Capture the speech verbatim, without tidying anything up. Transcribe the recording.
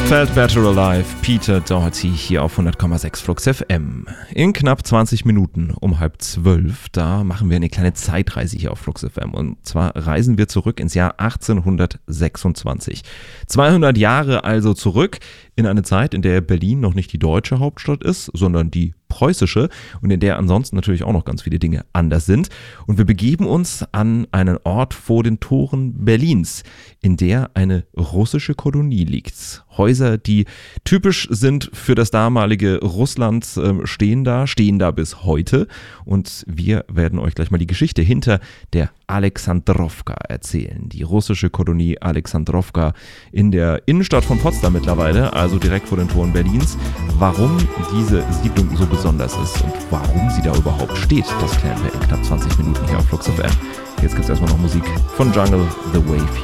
Felt Better Alive, Peter Doherty hier auf hundert Komma sechs Flux F M. In knapp zwanzig Minuten um halb zwölf, da machen wir eine kleine Zeitreise hier auf Flux F M. Und zwar reisen wir zurück ins Jahr achtzehnhundertsechsundzwanzig. zweihundert Jahre also zurück in eine Zeit, in der Berlin noch nicht die deutsche Hauptstadt ist, sondern die preußische und in der ansonsten natürlich auch noch ganz viele Dinge anders sind. Und wir begeben uns an einen Ort vor den Toren Berlins, in der eine russische Kolonie liegt. Häuser, die typisch sind für das damalige Russland, äh, stehen da, stehen da bis heute. Und wir werden euch gleich mal die Geschichte hinter der Alexandrowka erzählen. Die russische Kolonie Alexandrowka in der Innenstadt von Potsdam mittlerweile, also direkt vor den Toren Berlins. Warum diese Siedlung so besonders ist und warum sie da überhaupt steht, das klären wir in knapp zwanzig Minuten hier auf Flux F M. Jetzt gibt es erstmal noch Musik von Jungle, The Wave